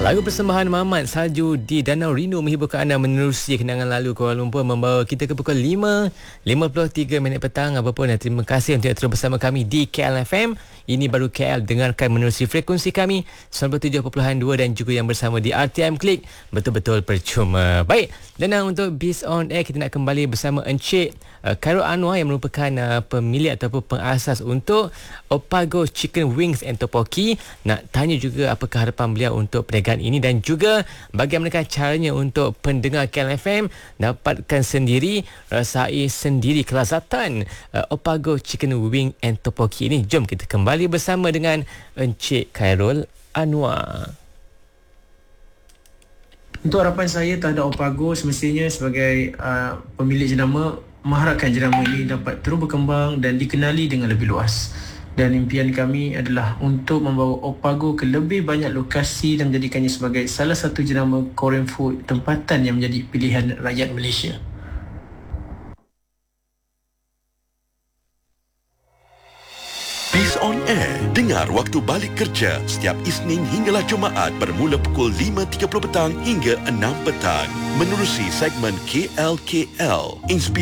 Lagu persembahan Mamat Salju di Danau Rindu menghiburkan anda menerusi kenangan lalu Kuala Lumpur, membawa kita ke pukul 5.53 petang. Apapun, terima kasih untuk terus bersama kami di KLFM. Ini baru KL, dengarkan menerusi frekuensi kami 97.2 dan juga yang bersama di RTM Klik. Betul-betul percuma. Baik, dan untuk Biz on Air, kita nak kembali bersama Encik Khairul Anwar yang merupakan pemilik ataupun pengasas untuk Opago Chicken Wings and Topoki. Nak tanya juga apakah harapan beliau untuk perniagaan ini dan juga bagaimanakah caranya untuk pendengar KLFM dapatkan sendiri, rasai sendiri kelazatan Opago Chicken Wing and Topoki ini. Jom kita kembali bersama dengan Encik Khairul Anwar. Untuk harapan saya terhadap Opago, semestinya sebagai pemilik jenama, mengharapkan jenama ini dapat terus berkembang dan dikenali dengan lebih luas. Dan impian kami adalah untuk membawa Opago ke lebih banyak lokasi dan menjadikannya sebagai salah satu jenama Korean food tempatan yang menjadi pilihan rakyat Malaysia. Biz on Air, dengar waktu balik kerja setiap Isnin hinggalah Jumaat bermula pukul 5.30 petang hingga 6 petang. Menerusi segmen KLKL.